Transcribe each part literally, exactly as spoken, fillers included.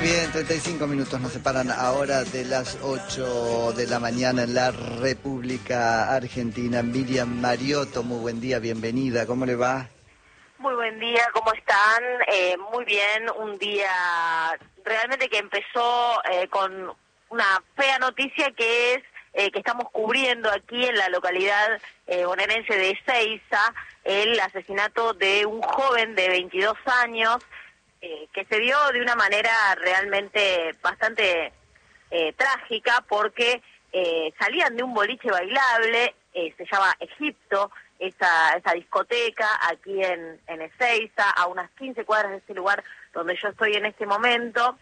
bien, treinta y cinco minutos nos separan ahora de las ocho de la mañana en la República Argentina. Miriam Mariotto, muy buen día, bienvenida, ¿cómo le va? Muy buen día, ¿cómo están? Eh, muy bien, un día realmente que empezó eh, con una fea noticia que es eh, que estamos cubriendo aquí en la localidad eh, bonaerense de Ezeiza el asesinato de un joven de veintidós años eh, que se dio de una manera realmente bastante eh, trágica porque eh, salían de un boliche bailable, eh, se llama Egipto, esa, esa discoteca aquí en, en Ezeiza, a unas quince cuadras de ese lugar donde yo estoy en este momento,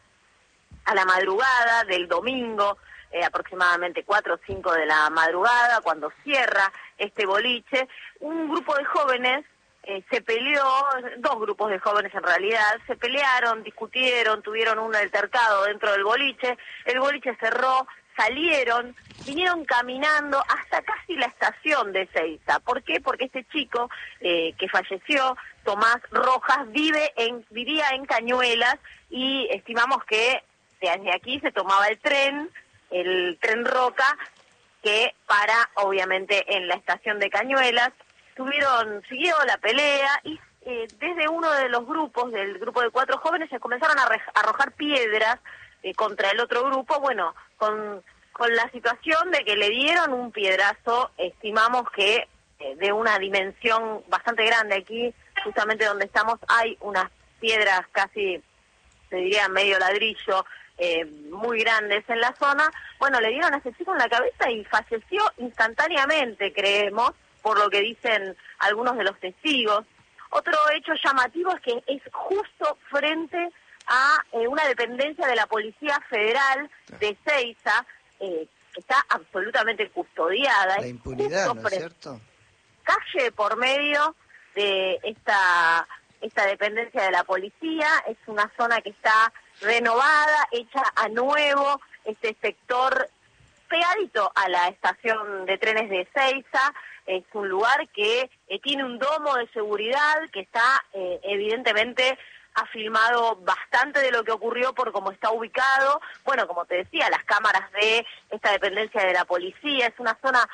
a la madrugada del domingo, eh, aproximadamente cuatro o cinco de la madrugada, cuando cierra este boliche, un grupo de jóvenes eh, se peleó, dos grupos de jóvenes en realidad, se pelearon, discutieron, tuvieron un altercado dentro del boliche, el boliche cerró, salieron, vinieron caminando hasta casi la estación de Ezeiza. ¿Por qué? Porque este chico eh, que falleció, Tomás Rojas, vive en, vivía en Cañuelas y estimamos que desde aquí se tomaba el tren, el tren Roca, que para obviamente en la estación de Cañuelas. Tuvieron, siguió la pelea y eh, desde uno de los grupos, del grupo de cuatro jóvenes, se comenzaron a re- arrojar piedras eh, contra el otro grupo, bueno, con, con la situación de que le dieron un piedrazo, estimamos que eh, de una dimensión bastante grande. Aquí, justamente donde estamos, hay unas piedras casi, se diría medio ladrillo, eh, muy grandes en la zona. Bueno, le dieron a ese chico en la cabeza y falleció instantáneamente, creemos, por lo que dicen algunos de los testigos. Otro hecho llamativo es que es justo frente a eh, una dependencia de la Policía Federal de Ezeiza, eh, que está absolutamente custodiada. La impunidad, justo ¿no es cierto? Calle por medio de esta, esta dependencia de la policía, es una zona que está renovada, hecha a nuevo, este sector pegadito a la estación de trenes de Ezeiza. Es un lugar que eh, tiene un domo de seguridad que está eh, evidentemente ha filmado bastante de lo que ocurrió por cómo está ubicado. Bueno, como te decía, las cámaras de esta dependencia de la policía, es una zona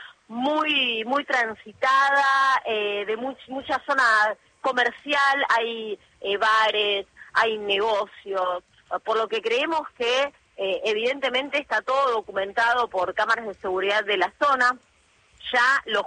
muy muy transitada, eh, de much, mucha zona comercial, hay eh, bares, hay negocios, por lo que creemos que eh, evidentemente está todo documentado por cámaras de seguridad de la zona. Ya los